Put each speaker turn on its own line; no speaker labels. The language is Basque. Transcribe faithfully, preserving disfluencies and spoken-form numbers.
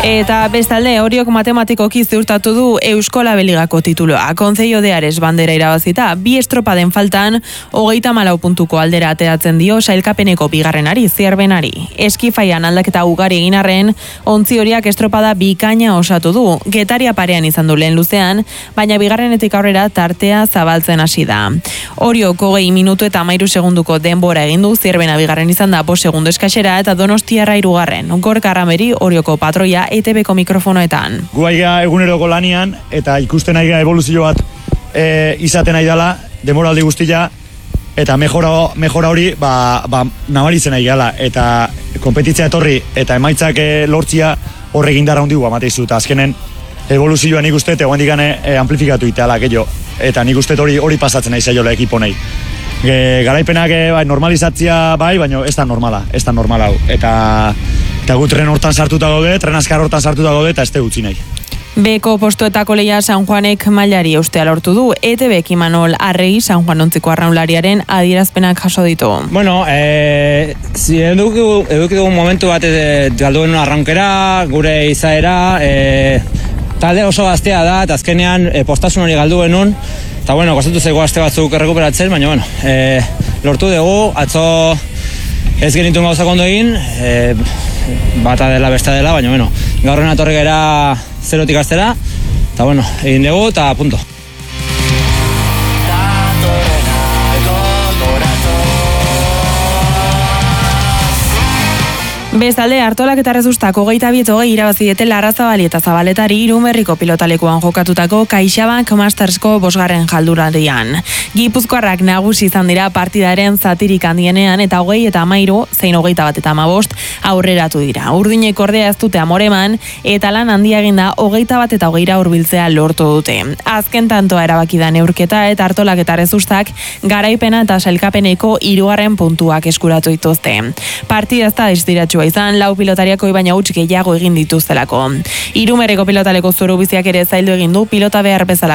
Eta bestalde, Oriok matematikoki ziurtatu du Euskola Beligako tituloa. Konzeio de Ares bandera irabazita, bi estropaden faltan, hogeita malau puntuko aldera ateratzen dio sailkapeneko bigarrenari, zierbenari. Eskifaian aldaketa ugari egin arren, ontzi horiak estropada bikaina osatu du. Getaria parean izan du lehen luzean, baina bigarrenetik aurrera tartea zabaltzen hasi da. Oriok hogei minutu eta hamairu segunduko denbora egin du, zierbena bigarren izan da bost segundo eskasera eta Donostiarra hirugarren. Gorka Arrameri, Orioko patroia, E T B-ko mikrofonoetan.
Gu aiga eguneroko lanian eta ikusten aiga evoluzio bat e, izaten nahi dela, demoraldi guztia, eta mejora, mejora hori ba, ba, nabaritzen nahi gala. Eta konpetitzea etorri eta emaitzak e, lortzia horre gindara hondigu amateizu. Eta azkenen evoluzioa nik uste, egoen digane e, amplifikatu iteala, gehiago. Eta nik uste hori hori pasatzen nahi zaiola ekipo nahi. E, garaipenak e, bai, normalizatzia bai, baina ez da normala, ez da normala hau. Eta, eta gu tren hortan sartuta gaude, tren azkar hortan sartuta gaude, eta ez te utzi nahi.
Beko postuetako leia San Juanek mailari eustea lortu du. E T B-ek Imanol Arregi San Juan ontziko arraunlariaren adierazpenak jaso ditu.
Bueno, eh, si eduki dugu momentu bat galduen arraunkera, gure izaera, eh, talde oso gaztea da, eta azkenean eh, postasun hori galdu genuen, eta bueno, gozatu zego aste batzuk errekuperatzen, baina bueno, eh, lortu dugu, atzo ez genituen gauzak ondo egin, eh, bata dela besta dela, baina bueno, gaurren atorri gara zerotik astera, eta bueno, egin dugu, eta punto.
Bestalde, Artolak eta Rezustak hogeita biet hogei irabazi diete Larrazabali eta Zabaletari Irumerriko pilotalekuan jokatutako CaixaBank Mastersko bosgarren jalduraldian. Gipuzkoarrak nagusi izan dira partidaren zatirik handienean eta hogei eta hamairu, zein hogeita bat eta hamabost aurreratu dira. Urdinek ordea ez dute amoreman eta lan handia egin da hogeita bat eta hogeira hurbiltzea lortu dute. Azken tantoa erabaki da neurketa eta Artolak eta Rezustak garaipena eta sailkapeneko hirugarren puntuak eskuratu dituzte. Partida ez da distiratsua izan, lau pilotariako baina huts gehiago egin dituztelako. Irumerreko pilotaleko zoru biziak ere zaildu egin du pilota behar bezala